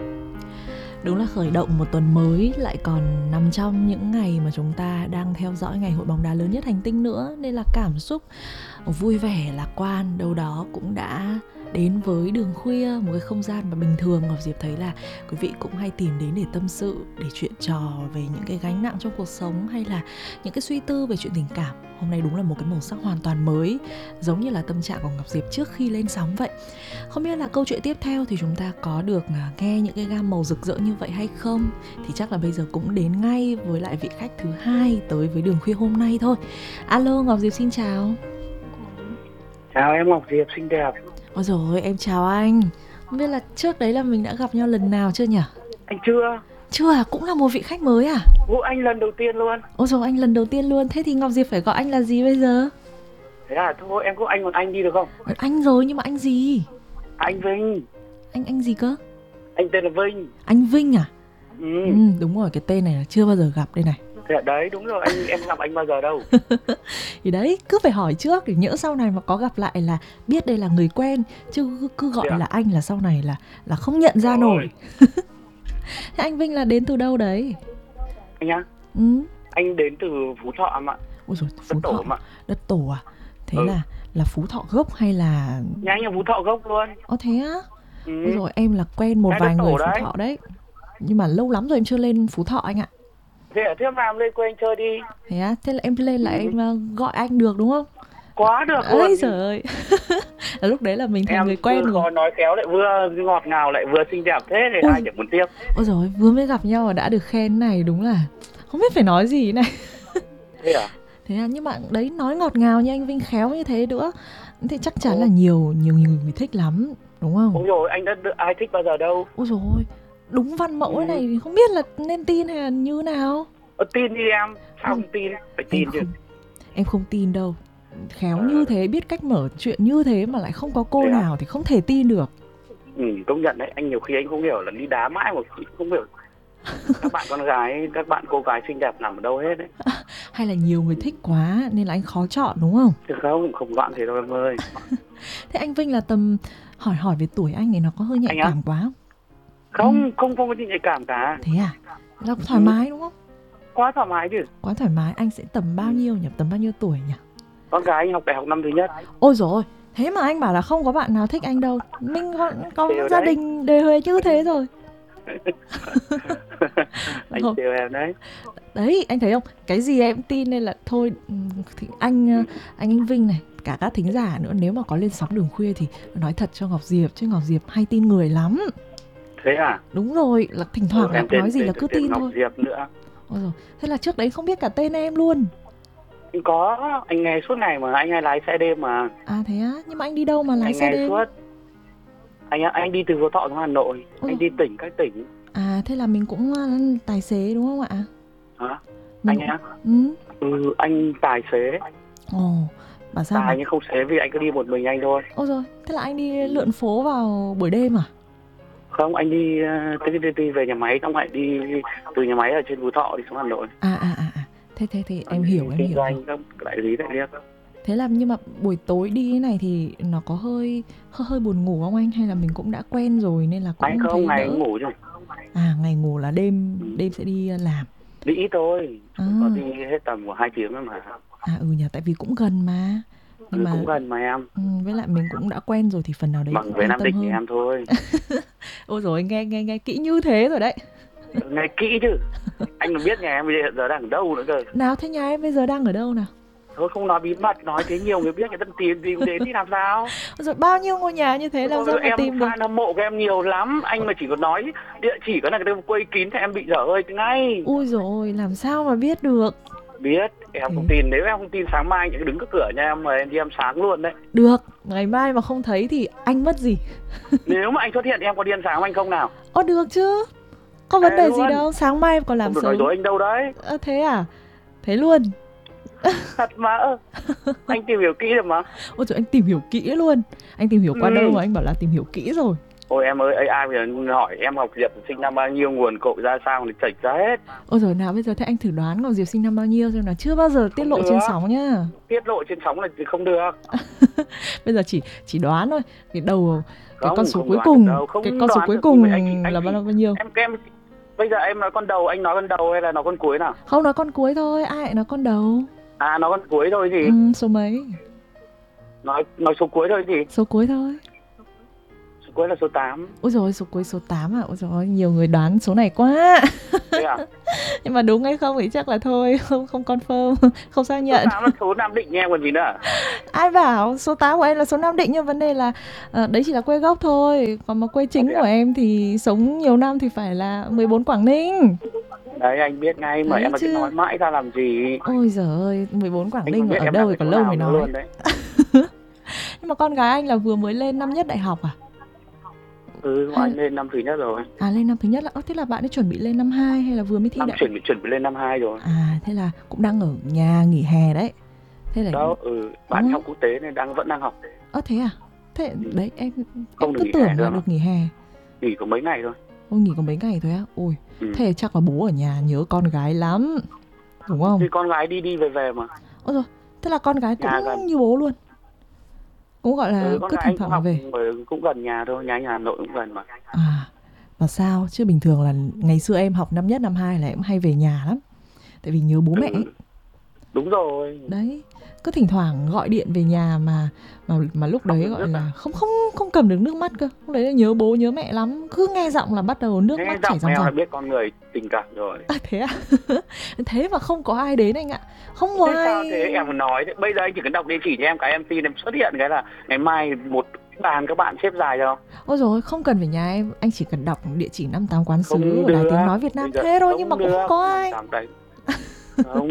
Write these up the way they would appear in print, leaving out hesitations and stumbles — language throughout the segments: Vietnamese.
Đúng là khởi động một tuần mới lại còn nằm trong những ngày mà chúng ta đang theo dõi ngày hội bóng đá lớn nhất hành tinh nữa. Nên là cảm xúc vui vẻ, lạc quan đâu đó cũng đã đến với Đường Khuya, một cái không gian mà bình thường Ngọc Diệp thấy là quý vị cũng hay tìm đến để tâm sự, để chuyện trò về những cái gánh nặng trong cuộc sống hay là những cái suy tư về chuyện tình cảm. Hôm nay đúng là một cái màu sắc hoàn toàn mới, giống như là tâm trạng của Ngọc Diệp trước khi lên sóng vậy. Không biết là câu chuyện tiếp theo thì chúng ta có được nghe những cái gam màu rực rỡ như vậy hay không, thì chắc là bây giờ cũng đến ngay với lại vị khách thứ hai tới với Đường Khuya hôm nay thôi. Alo, Ngọc Diệp xin chào. Chào em Ngọc Diệp xinh đẹp. Ôi dồi ôi, em chào anh. Không biết là trước đấy là mình đã gặp nhau lần nào chưa nhỉ? Anh chưa. Chưa à? Cũng là một vị khách mới à? Anh lần đầu tiên luôn. Ôi dồi, anh lần đầu tiên luôn. Thế thì Ngọc Diệp phải gọi anh là gì bây giờ? Thế à, thôi em cứ anh còn anh đi được không? Anh rồi, nhưng mà anh gì? Anh Vinh. Anh gì cơ? Anh tên là Vinh. Anh Vinh à? Ừ. Đúng rồi, cái tên này là chưa bao giờ gặp đây này. Thế à, đấy đúng rồi, em gặp anh bao giờ đâu. Thì đấy, cứ phải hỏi trước để nhỡ sau này mà có gặp lại là biết đây là người quen, chứ cứ gọi là anh là sau này là không nhận ra nổi. Thế anh Vinh là đến từ đâu đấy? Anh á? Anh đến từ Phú Thọ em ạ. Ôi dồi, Phú Đất Thọ Tổ mà. Đất Tổ à? Thế là Phú Thọ gốc hay là... Nhà anh là Phú Thọ gốc luôn. Ồ thế á? Ôi rồi em là quen một vài người Phú Thọ đấy. Nhưng mà lâu lắm rồi em chưa lên Phú Thọ anh ạ. Thế à, thế mà lên quê anh chơi đi. Thế á? Thế là em lên là em gọi anh được đúng không? Quá được luôn. Ôi giời ơi. Là lúc đấy là mình thành người quen rồi. Em nói khéo lại vừa ngọt ngào lại vừa xinh đẹp thế thì ai chẳng muốn tiếp. Ôi rồi vừa mới gặp nhau mà đã được khen này, đúng là không biết phải nói gì này. Thế à? Thế à, nhưng mà đấy nói ngọt ngào như anh Vinh khéo như thế nữa thì chắc chắn là nhiều người thích lắm, đúng không? Ôi rồi anh đã được ai thích bao giờ đâu. Ôi rồi đúng văn mẫu này thì không biết là nên tin hay là như nào. Tin đi em, sao không tin, phải tin chứ. Em không tin đâu. Khéo như thế, biết cách mở chuyện như thế mà lại không có cô nào thì không thể tin được. Công nhận đấy, anh nhiều khi anh không hiểu là đi đá mãi mà không hiểu các bạn con gái, các bạn cô gái xinh đẹp nằm ở đâu hết đấy. Hay là nhiều người thích quá nên là anh khó chọn đúng không? Chứ không loạn thế đâu em ơi. Thế anh Vinh là tầm hỏi về tuổi anh thì nó có hơi nhạy cảm quá không? Không có gì nhạy cảm cả. Thế à? Là thoải mái đúng không? Quá thoải mái chứ. Quá thoải mái. Anh sẽ tầm bao nhiêu nhỉ? Tầm bao nhiêu tuổi nhỉ? Con gái anh học đại học năm thứ nhất. Ôi dồi ôi, thế mà anh bảo là không có bạn nào thích anh đâu. Mình có gia đình đề huề như thế rồi. Anh trêu em đấy. Đấy, anh thấy không? Cái gì em tin nên là thôi thì anh Vinh này, cả các thính giả nữa, nếu mà có lên sóng Đường Khuya thì nói thật cho Ngọc Diệp, chứ Ngọc Diệp hay tin người lắm. Thế à? Đúng rồi, là thỉnh thoảng là nói gì là cứ tin Ngọc thôi. Diệp nữa. Ôi rồi, thế là trước đấy không biết cả tên em luôn. Anh có, anh nghe suốt ngày mà, anh hay lái xe đêm mà. À thế á, nhưng mà anh đi đâu mà lái xe đêm? Suốt. Anh đi từ Phú Thọ xuống Hà Nội, anh đi các tỉnh. À thế là mình cũng tài xế đúng không ạ? Hả? Anh á? Anh tài xế. Ồ, bảo sao tài nhưng không xế vì anh cứ đi một mình anh thôi. Ôi rồi, thế là anh đi lượn phố vào buổi đêm à? Không, anh đi về nhà máy, xong lại đi từ nhà máy ở trên Phú Thọ đi xuống Hà Nội. Thế em hiểu. Kinh doanh các đại lý đại liệt. Thế là nhưng mà buổi tối đi thế này thì nó có hơi buồn ngủ không anh, hay là mình cũng đã quen rồi nên là cũng anh không ngày đỡ? Ngủ chứ. À ngày ngủ là đêm sẽ đi làm. Đi ít thôi, có đi hết tầm của 2 tiếng thôi mà. Nhỉ, tại vì cũng gần mà. Nhưng mà cũng gần mà em. Với lại mình cũng đã quen rồi thì phần nào đấy bằng về Nam Định thì em thôi. Ôi rồi nghe kỹ như thế rồi đấy. Nghe kỹ chứ. Anh còn biết nhà em bây giờ đang ở đâu nữa cơ. Nào, thế nhà em bây giờ đang ở đâu nào? Thôi không nói bí mật, nói thế nhiều người biết, người ta tìm đến thì làm sao? Rồi bao nhiêu ngôi nhà như thế làm sao mà tìm được? Em fan hâm mộ của em nhiều lắm, anh mà chỉ có nói địa chỉ có là cái quây kín thì em bị dở hơi ngay. Ui rồi, làm sao mà biết được? Biết, em không tin, nếu em không tin sáng mai anh sẽ đứng trước cửa nhà em mà em đi em sáng luôn đấy. Được, ngày mai mà không thấy thì anh mất gì? Nếu mà anh xuất hiện em có đi ăn sáng với anh không nào? Được chứ, có vấn đề gì đâu, sáng mai em còn làm sớm. Không được nói dối anh đâu đấy. Thế à? Thế luôn? Thật mà, anh tìm hiểu kỹ được mà. Ôi trời, anh tìm hiểu kỹ luôn. Anh tìm hiểu qua đâu mà anh bảo là tìm hiểu kỹ rồi? Ôi em ơi, AI bây giờ hỏi em Ngọc Diệp sinh năm bao nhiêu, nguồn cội ra sao thì chệch ra hết. Ôi rồi nào bây giờ thế anh thử đoán Ngọc Diệp sinh năm bao nhiêu xem nào, chưa bao giờ tiết Không lộ được, trên sóng nhá. tiết lộ trên sóng là không được. Bây giờ chỉ đoán thôi. Cái đầu cái con Không, số không cuối đoán được cùng, đâu, cái không con số đoán cuối được. Nhưng cùng mà anh là chỉ bao nhiêu? em bây giờ em nói con đầu, anh nói con đầu hay là nói con cuối nào? Không, nói con cuối thôi, ai lại nói con đầu. À, nói con cuối thôi gì? Số mấy? Nói số cuối thôi gì? Số cuối thôi. Số cuối là số 8. Ôi rồi số cuối số 8 à? Ôi rồi nhiều người đoán số này quá. Thế à? Nhưng mà đúng hay không thì chắc là thôi, không confirm, không xác nhận. Số 8 là số Nam Định nha, còn gì nữa. Ai bảo số 8 của em là số Nam Định, nhưng vấn đề là đấy chỉ là quê gốc thôi. Còn mà quê chính của em thì sống nhiều năm thì phải là 14 Quảng Ninh. Đấy anh biết ngay mà, Đấy em mà cứ chứ. nói mãi ra làm gì. Ôi giời ơi, 14 Quảng Anh Ninh biết ở em đâu đang thì ở còn chỗ lâu nào mới nữa nói. luôn đấy. Nhưng mà con gái anh là vừa mới lên năm nhất đại học à? Anh lên năm thứ nhất rồi. À lên năm thứ nhất là thế là bạn ấy chuẩn bị lên năm 2 hay là vừa mới thi đại? Chuẩn bị lên năm 2 rồi. À thế là cũng đang ở nhà nghỉ hè đấy. Thế là Đó, bạn học quốc tế nên vẫn đang học. Thế à? Thế đấy em Không cứ tưởng là được nghỉ hè. Nghỉ có mấy ngày thôi. Ôi nghỉ có mấy ngày thôi á? Ôi, thế chắc là bố ở nhà nhớ con gái lắm. Đúng không? Thì con gái đi về mà. Ôi rồi, thế là con gái cũng như bố luôn. Cũng gọi là cứ thỉnh thoảng về. Cũng gần nhà thôi, nhà Hà Nội cũng gần mà. À, mà sao? Chứ bình thường là ngày xưa em học năm nhất, năm 2 là em hay về nhà lắm. Tại vì nhớ bố mẹ ấy. Đúng rồi. Đấy, cứ thỉnh thoảng gọi điện về nhà mà lúc đấy gọi là không cầm được nước mắt cơ. Lúc đấy là nhớ bố nhớ mẹ lắm, cứ nghe giọng là bắt đầu nước mắt chảy ròng ròng. Nghe biết con người tình cảm rồi. À thế à? Thế mà không có ai đến anh ạ. Không có ai. Sao thế em nói thế? Bây giờ anh chỉ cần đọc địa chỉ cho em cái em tin em xuất hiện cái là ngày mai một bàn các bạn xếp dài đâu. Ôi rồi không cần về nhà em, anh chỉ cần đọc địa chỉ 58 Quán Sứ của Đài Tiếng Nói Việt Nam thế thôi, nhưng mà cũng không có ai. Không,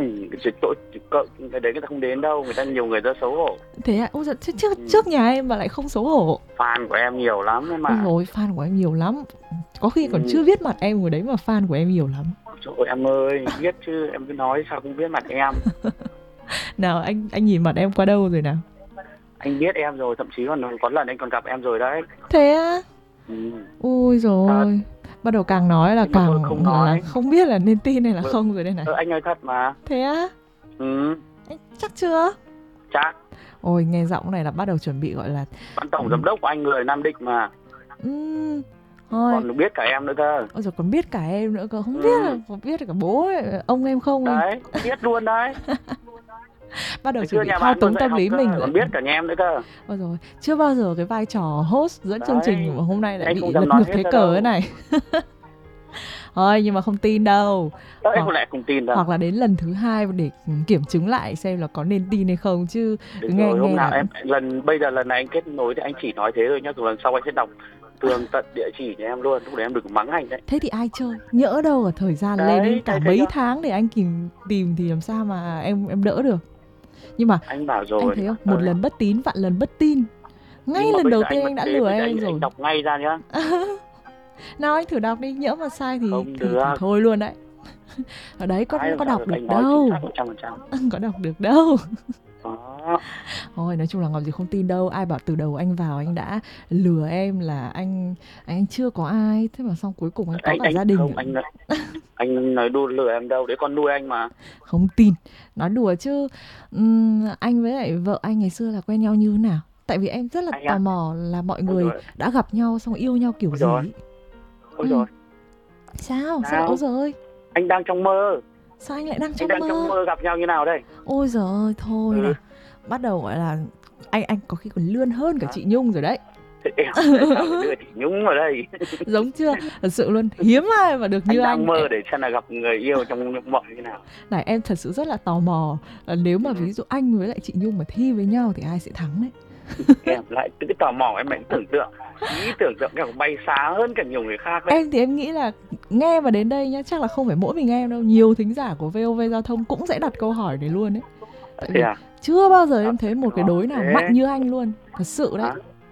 cái đấy người ta không đến đâu, người ta nhiều người ta xấu hổ. Thế à? Ôi giời, trước nhà em mà lại không xấu hổ. Fan của em nhiều lắm ấy mà. Ôi rồi, fan của em nhiều lắm. Có khi còn chưa biết mặt em rồi đấy mà fan của em nhiều lắm. Trời ơi em ơi, biết chứ, em cứ nói sao không biết mặt em. Nào anh nhìn mặt em qua đâu rồi nào? Anh biết em rồi, thậm chí còn có lần anh còn gặp em rồi đấy. Thế á? Ôi rồi. Bắt đầu càng nói là càng là không biết là nên tin hay là không rồi đây này. Anh nói thật mà. Thế á? Anh chắc chưa? Chắc. Ôi nghe giọng này là bắt đầu chuẩn bị gọi là Ban tổng giám đốc của anh người Nam Định mà. Thôi. Còn biết cả em nữa cơ. Ôi rồi còn biết cả em nữa cơ, không biết là có biết cả bố ông em không. Đấy, biết luôn đấy. Bắt đầu chuẩn bị thao túng tâm lý mình còn biết cả nhà em nữa cơ. Ôi rồi, chưa bao giờ cái vai trò host dẫn chương trình mà hôm nay lại bị lật ngược thế cờ đâu. thế này. Thôi nhưng mà không tin đâu. Em lại không tin đâu. Hoặc là đến lần thứ 2 để kiểm chứng lại xem là có nên tin hay không chứ. Nghe rồi, hôm nào bây giờ lần này anh kết nối thì anh chỉ nói thế thôi nhá, rồi lần sau anh sẽ đọc tường tận địa chỉ cho em luôn, lúc đấy em đừng mắng anh đấy. Thế thì ai chơi? Nhỡ đâu ở thời gian đấy, lên đến cả mấy tháng để anh tìm thì làm sao mà em đỡ được. Nhưng mà anh bảo rồi, anh thấy không? Một lần bất tín vạn lần bất tin. Ngay lần đầu tiên anh đã lừa em rồi. Anh đọc ngay ra nhá. Nào anh thử đọc đi, nhỡ mà sai thì thôi luôn đấy. Ở đấy có đọc được đâu. Có đọc được đâu. Thôi nói chung là Ngọc Diệp không tin đâu. Ai bảo từ đầu anh vào anh đã lừa em là anh chưa có ai, thế mà xong cuối cùng anh có cả gia đình. Không, anh nói đùa lừa em đâu, đấy con nuôi anh mà. Không tin, nói đùa chứ. Anh với lại vợ anh ngày xưa là quen nhau như thế nào? Tại vì em rất là tò mò là mọi người đã gặp nhau xong yêu nhau kiểu gì. Ôi rồi. Sao ôi giời ơi. Anh đang trong mơ. Sao anh lại đang trong mơ gặp nhau như nào đây? Ôi giời ơi, thôi này. Bắt đầu gọi là anh có khi còn lươn hơn cả chị Nhung rồi đấy. Em đưa chị Nhung vào đây. Giống chưa? Thật sự luôn, hiếm ai mà được như anh. Đang mơ để xem là gặp người yêu trong mộng như nào. Này em thật sự rất là tò mò là nếu mà ví dụ anh với lại chị Nhung mà thi với nhau thì ai sẽ thắng đấy. Em lại cứ tò mò em lại tưởng tượng. Ý tưởng tượng em bay xa hơn cả nhiều người khác đấy. Em thì em nghĩ là nghe mà đến đây nhá, chắc là không phải mỗi mình em đâu, nhiều thính giả của VOV Giao thông cũng sẽ đặt câu hỏi này luôn đấy. Tại vì chưa bao giờ em thấy một cái đối nào mạnh như anh luôn. Thật sự đấy.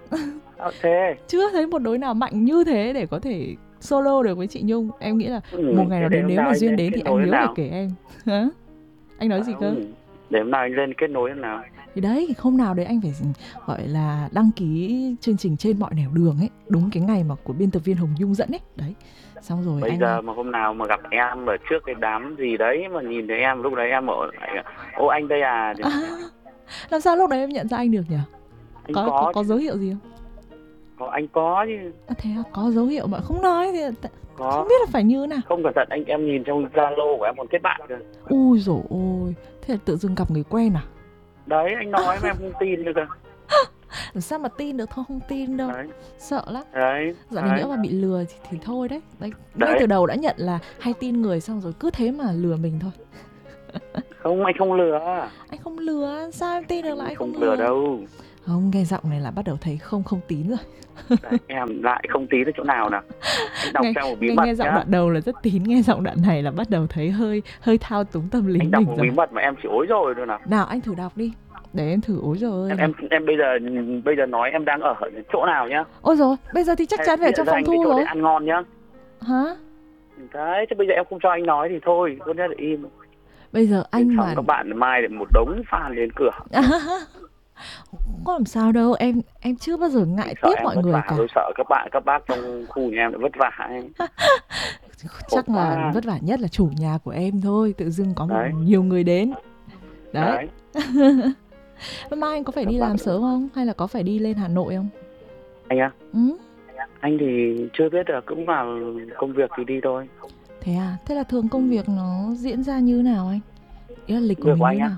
Chưa thấy một đối nào mạnh như thế để có thể solo được với chị Nhung. Em nghĩ là một ngày nào đến nếu mà duyên đến thì anh nhớ phải kể em. Hả? Anh nói gì cơ? Để hôm nào anh lên kết nối nào. Thì đấy, hôm nào đấy anh phải gọi là đăng ký chương trình Trên Mọi Nẻo Đường ấy, đúng cái ngày mà của biên tập viên Hồng Nhung dẫn ấy. Đấy. Xong rồi Bây anh giờ mà hôm nào mà gặp em ở trước cái đám gì đấy mà nhìn thấy em, lúc đấy em bảo ô anh đây à, thì làm sao lúc đấy em nhận ra anh được nhỉ? anh có Có dấu hiệu gì không? anh có chứ. Thế à, có dấu hiệu mà không nói thì không Có. biết là phải như thế nào. Không cẩn thận em nhìn trong Zalo của em còn kết bạn cơ. Ui dồi ôi, thế là tự dưng gặp người quen à? Đấy, anh nói mà em không tin được cơ. Làm sao mà tin được, thôi không tin đâu. Đấy. Sợ lắm. Đấy. Dạo này nữa mà bị lừa thì thôi đấy. Ngay từ đầu đã nhận là hay tin người, xong rồi cứ thế mà lừa mình thôi. Không, anh không lừa. Anh không lừa, sao em tin được là anh không lừa đâu. Không, nghe giọng này là bắt đầu thấy không tín rồi. Đấy, em lại không tín ở chỗ nào nào. Anh đọc theo một bí mật nghe giọng đoạn đầu là rất tín, nghe giọng đoạn này là bắt đầu thấy hơi thao túng tâm lý mình rồi. Anh đọc một bí mật mà em chỉ ối rồi thôi nào. Nào anh thử đọc đi, để em thử ối rồi. Em bây giờ nói em đang ở chỗ nào nhá. Ôi rồi, bây giờ thì chắc chắn phải trong phòng thu rồi. Để ăn ngon nhá. Hả? Đấy, thế bây giờ em không cho anh nói thì thôi, tốt nhất là im. Bây giờ anh mà các bạn mai lại một đống fan đến cửa. Có làm sao đâu, em chưa bao giờ ngại tiếp mọi người cả. Tôi sợ các bác trong khu nhà em lại vất vả ấy. Chắc là vất vả nhất là chủ nhà của em thôi, tự dưng có nhiều người đến. Đấy. Mai anh có phải đi làm sớm không? Hay là có phải đi lên Hà Nội không? Anh á? Anh thì chưa biết được, cũng vào công việc thì đi thôi. Thế à? Thế là thường công việc nó diễn ra như thế nào anh? Ý là lịch của mình như thế nào?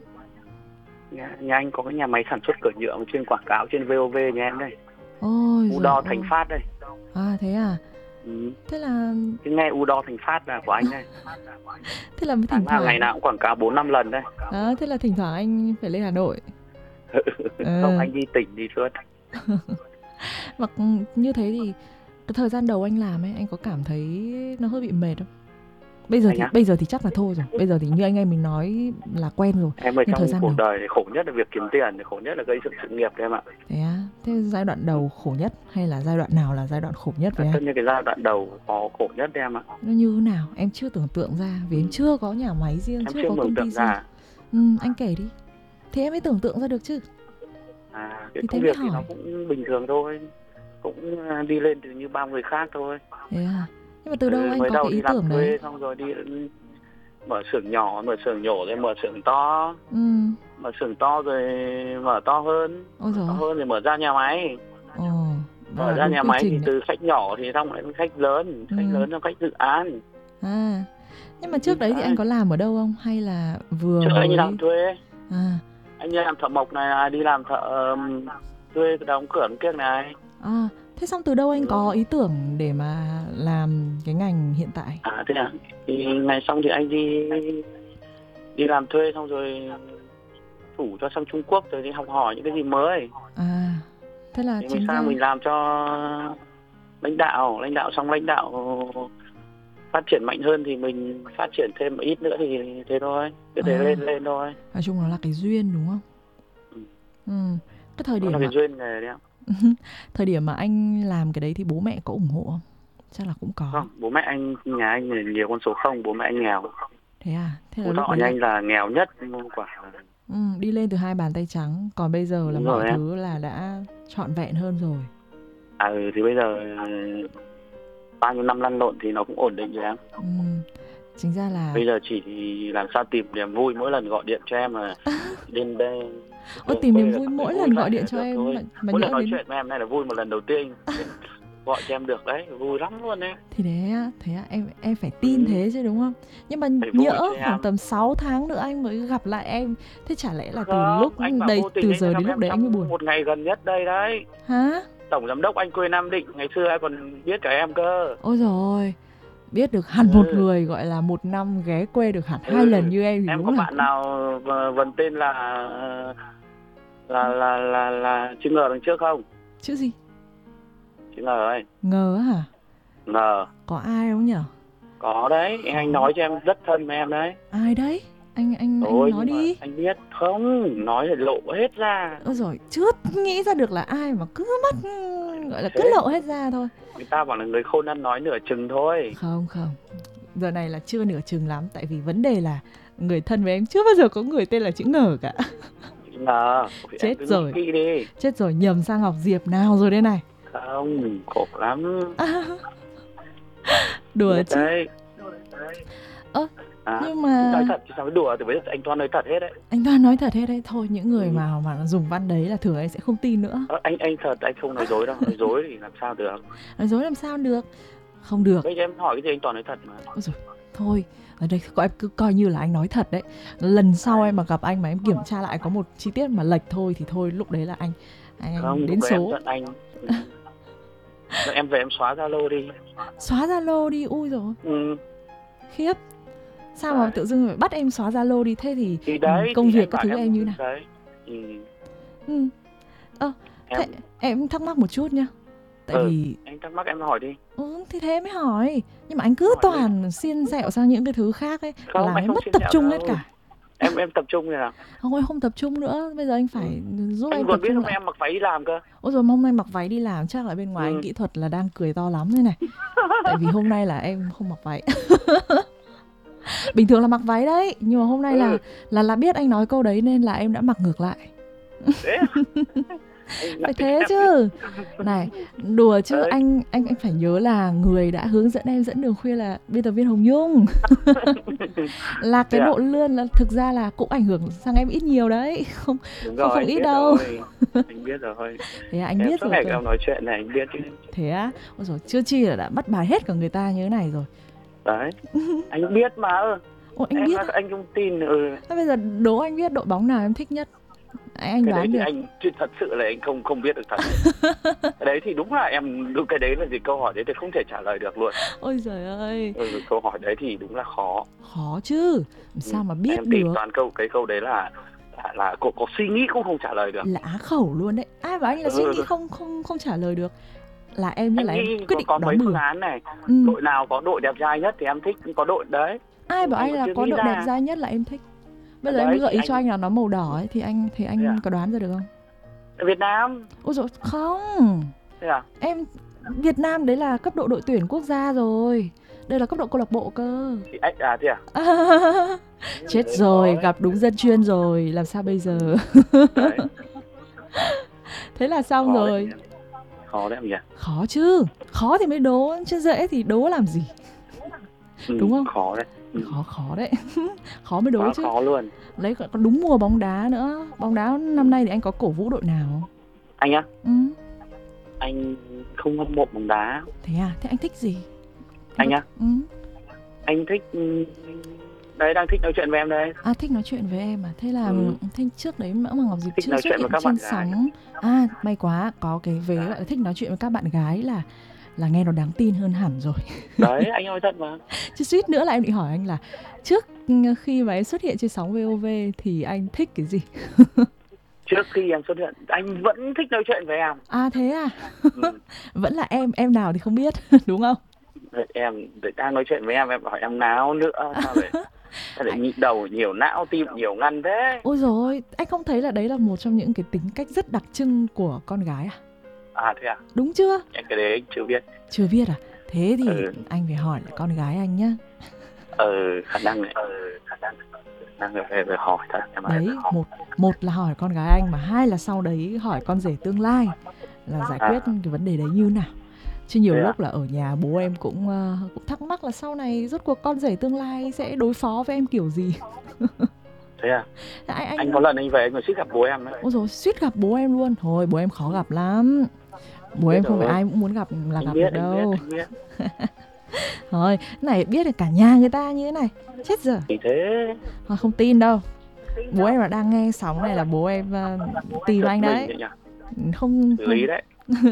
Nhà anh có cái nhà máy sản xuất cửa nhựa chuyên quảng cáo trên VOV nhà em đây. Ôi Udo Thành Phát đây. À thế à? Thế là cái nghe Udo Thành Phát là của anh đây. Thế là thỉnh thoảng ngày nào cũng quảng cáo 4-5 lần đây. Thế là thỉnh thoảng anh phải lên Hà Nội. Không, anh đi tỉnh đi suốt. Mà như thế thì cái thời gian đầu anh làm ấy, anh có cảm thấy nó hơi bị mệt không? Bây giờ thì chắc là thôi rồi. Bây giờ thì như anh em mình nói là quen rồi. Em ở trong cuộc đời khổ nhất là việc kiếm tiền, khổ nhất là gây dựng sự nghiệp đấy em ạ. Thế á? Thế giai đoạn đầu khổ nhất hay là giai đoạn nào là giai đoạn khổ nhất với anh? Tất nhiên cái giai đoạn đầu có khổ nhất đấy em ạ. Nó như thế nào? Em chưa tưởng tượng ra, vì em chưa có nhà máy riêng, chưa có công ty riêng. Anh kể đi. Thế em mới tưởng tượng ra được chứ. Cái công việc thì nó cũng bình thường thôi, cũng đi lên từ như bao người khác thôi. Thế à? Nhưng mà từ đâu anh có cái ý tưởng đấy? Xong rồi đi mở xưởng nhỏ, mở xưởng nhỏ rồi mở xưởng to. Mở xưởng to rồi mở to hơn. To hơn rồi mở ra nhà máy. Mở ra nhà máy thì từ khách nhỏ thì xong lại khách lớn. Khách lớn là khách dự án. Nhưng mà trước đấy thì anh có làm ở đâu không? Hay là vừa trước anh làm thuê. Anh làm thợ mộc này, đi làm thợ thuê đóng cửa kia này. Thế xong từ đâu anh có ý tưởng để mà làm cái ngành hiện tại? Thế à? Thì ngày xong thì anh đi làm thuê, xong rồi thủ cho sang Trung Quốc, rồi đi học hỏi những cái gì mới. Thế là mình sang mình làm cho lãnh đạo xong lãnh đạo phát triển mạnh hơn thì mình phát triển thêm một ít nữa thì thế thôi, cứ thế lên thôi. Nói chung là cái duyên đúng không? Cái thời điểm là cái duyên nghề đấy ạ. Thời điểm mà anh làm cái đấy thì bố mẹ có ủng hộ không? Chắc là cũng có. Không, bố mẹ anh, nhà anh nhiều con số không, bố mẹ anh nghèo. Thế à? Thế là lúc đó nhà anh là nghèo nhất quả. Đi lên từ 2 bàn tay trắng, còn bây giờ là mọi thứ là đã trọn vẹn hơn rồi. Thì bây giờ bao nhiêu năm lăn lộn thì nó cũng ổn định rồi em. Chính ra là bây giờ chỉ làm sao tìm niềm vui mỗi lần gọi điện cho em là lên đây. Tìm niềm vui mỗi lần gọi điện cho em mà mỗi lần nói chuyện với em này là vui một lần đầu tiên gọi cho em được đấy, vui lắm luôn đấy. Thì thế á, em phải tin thế chứ đúng không? Nhưng mà nhỡ khoảng tầm 6 tháng nữa anh mới gặp lại em, thế chả lẽ là từ lúc đây, từ giờ đến lúc đấy anh mới buồn? Một ngày gần nhất đây đấy. Hả? Tổng giám đốc anh quê Nam Định, ngày xưa ai còn biết cả em cơ. Ôi rồi, biết được hẳn một người gọi là một năm ghé quê được hẳn 2 lần như em thì em đúng có là... bạn nào vần tên là chữ ngờ đằng trước không? Chữ gì? Chữ ngờ ấy. Ngờ hả? Ngờ. Có ai không nhở? Có đấy, anh nói cho em rất thân với em đấy. Ai đấy? Anh nói đi. Anh biết không, nói là lộ hết ra. Ôi rồi, chưa nghĩ ra được là ai mà cứ mất, gọi là cứ lộ hết ra thôi. Người ta bảo là người khôn ăn nói nửa chừng thôi. Không, giờ này là chưa nửa chừng lắm. Tại vì vấn đề là người thân với em chưa bao giờ có người tên là chữ ngờ cả. Chết rồi. Chết rồi, nhầm sang Ngọc Diệp nào rồi đây này. Không, khổ lắm. Đùa chứ. Nhưng mà nói thật chứ sao mới đùa, từ bây giờ anh Toan nói thật hết đấy. Anh Toan nói thật hết đấy. Thôi những người mà dùng văn đấy là thường anh sẽ không tin nữa. Anh thật, anh không nói dối đâu. Nói dối thì làm sao được. Nói dối làm sao được. Không được. Bây giờ em hỏi cái gì anh Toàn nói thật mà. Ôi dồi, thôi ở đây em cứ coi như là anh nói thật đấy. Lần sau em mà gặp anh mà em kiểm tra lại có một chi tiết mà lệch thôi thì thôi, lúc đấy là anh không, đến số. Em giận anh. Em về em xóa Zalo đi. Xóa Zalo đi, ui rồi. Khiếp. Sao mà tự dưng phải bắt em xóa Zalo đi, thế thì đấy, công việc các thứ em như nào? Thế em thắc mắc một chút nhá. Tại vì anh thắc mắc em hỏi đi. Thì thế mới hỏi. Nhưng mà anh cứ toàn xiên xẹo sang những cái thứ khác ấy, làm em mất tập trung hết cả. Em tập trung rồi nào? Không, em không tập trung nữa. Bây giờ anh phải giúp anh em còn tập biết trung hôm lại. em mặc váy đi làm cơ. Ôi rồi hôm nay mặc váy đi làm chắc là bên ngoài anh kỹ thuật là đang cười to lắm thế này. Tại vì hôm nay là em không mặc váy. Bình thường là mặc váy đấy, nhưng mà hôm nay là biết anh nói câu đấy nên là em đã mặc ngược lại. Phải thế chứ. Này, đùa chứ anh phải nhớ là người đã hướng dẫn em dẫn đường khuya là biên tập viên Hồng Nhung. Là cái bộ lươn là thực ra là cũng ảnh hưởng sang em ít nhiều đấy. Không ít đâu. Anh biết rồi. Thế à, anh biết rồi. Em nói chuyện này anh biết chứ. Thế á? Ôi dồi, chưa chi là đã bắt bài hết cả người ta như thế này rồi. Đấy. Anh biết mà. Anh biết. Anh không tin. Thế bây giờ đố anh biết đội bóng nào em thích nhất? Anh cái đoán đấy được. Thì anh thật sự là anh không biết được thật. Cái đấy thì đúng là em đúng, cái đấy là gì, câu hỏi đấy thì không thể trả lời được luôn. Ôi giời ơi. Câu hỏi đấy thì đúng là khó. Khó chứ. Sao mà biết em được. Em toàn câu đấy là có suy nghĩ cũng không trả lời được. Là á khẩu luôn đấy. Ai bảo anh là suy nghĩ không trả lời được. Là em như là em quyết định có đoán mấy bừa. phương án này. Đội nào có đội đẹp trai nhất thì em thích, có đội đấy. Ai bảo anh là có đội đẹp trai nhất là em thích. Bây giờ em gợi ý cho anh là nó màu đỏ ấy, thì anh có đoán ra được không? Việt Nam. Ôi dồi, không. Thế à? Em Việt Nam đấy là cấp độ đội tuyển quốc gia rồi. Đây là cấp độ câu lạc bộ cơ. Thế à? Chết rồi, gặp đúng dân chuyên rồi. Làm sao bây giờ? Thế là xong khó rồi. Khó đấy em nhỉ? Khó chứ. Khó thì mới đố, chứ dễ thì đố làm gì? Đúng không? Khó đấy. Khó đấy. Khó mới đố chứ. Khó luôn. Đấy còn đúng mùa bóng đá nữa. Bóng đá năm nay thì anh có cổ vũ đội nào? Anh á? Anh không hâm mộ bóng đá. Thế à? Thế anh thích gì? Anh á? Anh thích... Đấy, đang thích nói chuyện với em đây. À, thích nói chuyện với em à? Thế là thích trước đấy mà Ngọc Diệp chưa xuất hiện trên sóng. À, may quá, có cái vế gọi là thích nói chuyện với các bạn gái là nghe nó đáng tin hơn hẳn rồi. Đấy, anh nói thật mà. Chứ suýt nữa là em định hỏi anh là trước khi mà em xuất hiện trên sóng VOV thì anh thích cái gì? Trước khi em xuất hiện, anh vẫn thích nói chuyện với em. À thế à? Vẫn là em nào thì không biết, đúng không? Em đang nói chuyện với em hỏi em nào nữa. Sao lại nhịp đầu nhiều não, tim nhiều ngăn thế? Ôi dồi ôi, anh không thấy là đấy là một trong những cái tính cách rất đặc trưng của con gái à? À thế à? Đúng chưa? Cái đấy anh chưa biết. Chưa biết à? Thế thì anh phải hỏi lại con gái anh nhá. Khả năng này. Đang phải hỏi thật. Đấy, một là hỏi con gái anh, mà hai là sau đấy hỏi con rể tương lai là giải quyết cái vấn đề đấy như nào. Chứ nhiều lúc là ở nhà bố em cũng thắc mắc là sau này rốt cuộc con rể tương lai sẽ đối phó với em kiểu gì. Thế à? Anh có lần anh về anh còn suýt gặp bố em đấy. Ôi dồi, suýt gặp bố em luôn. Thôi bố em khó gặp lắm. Bố em không phải ai cũng muốn gặp là gặp được đâu. Anh biết. Thôi, cái này biết là cả nhà người ta như thế này. Chết giờ. Thì thế. Thôi không tin đâu. Bố em là đang nghe sóng này là bố em tìm anh đấy. Không lý đấy.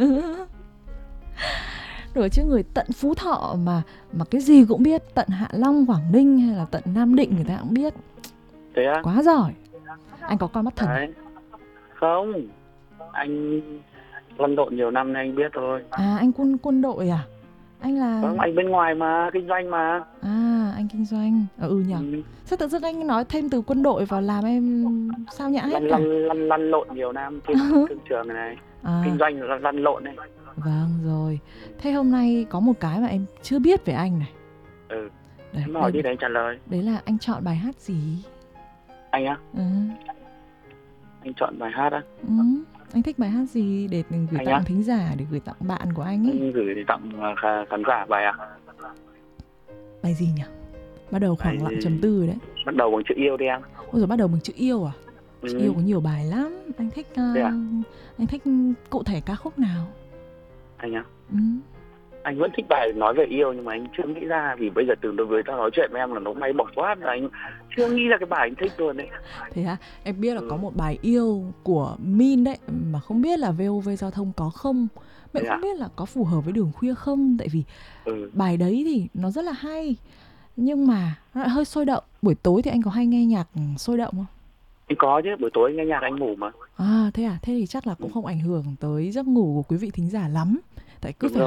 Rồi chứ người tận Phú Thọ mà cái gì cũng biết, tận Hạ Long, Quảng Ninh hay là tận Nam Định người ta cũng biết. Thế á? Quá giỏi. Anh có con mắt thần. Đấy. Không. Anh lăn lộn nhiều năm nên anh biết thôi. À, anh quân đội à? Anh là... Không, anh bên ngoài mà, kinh doanh mà. À, anh kinh doanh. Nhỉ. Sao tự dưng anh nói thêm từ quân đội vào làm em sao nhã hết cả? Lăn lộn nhiều năm trên thương trường này. Kinh doanh lăn lộn này. Vâng rồi. Thế hôm nay có một cái mà em chưa biết về anh này. Đấy, em hỏi đi để anh trả lời. Đấy là anh chọn bài hát gì? Anh á? Anh chọn bài hát á. Anh thích bài hát gì để gửi tặng thính giả, để gửi tặng bạn của anh ấy? Anh gửi tặng khán giả bài à? Bài gì nhỉ? Bắt đầu khoảng lặng chấm tư rồi đấy. Bắt đầu bằng chữ yêu đi em. Ôi giời, bắt đầu bằng chữ yêu à? Chữ yêu có nhiều bài lắm. Anh thích anh thích cụ thể ca khúc nào? Anh á? Anh vẫn thích bài nói về yêu, nhưng mà anh chưa nghĩ ra, vì bây giờ từ đối với tao nói chuyện với em là nó bay bổng quá, là anh chưa nghĩ ra cái bài anh thích luôn đấy. Thế hả? Em biết là có một bài yêu của Min đấy, mà không biết là VOV Giao thông có không. Mình không biết là có phù hợp với Đường Khuya không, tại vì bài đấy thì nó rất là hay, nhưng mà nó lại hơi sôi động. Buổi tối thì anh có hay nghe nhạc sôi động không? Anh có chứ, buổi tối nghe nhạc anh ngủ mà. À thế à? Thế thì chắc là cũng không ảnh hưởng tới giấc ngủ của quý vị thính giả lắm. Tại cứ phải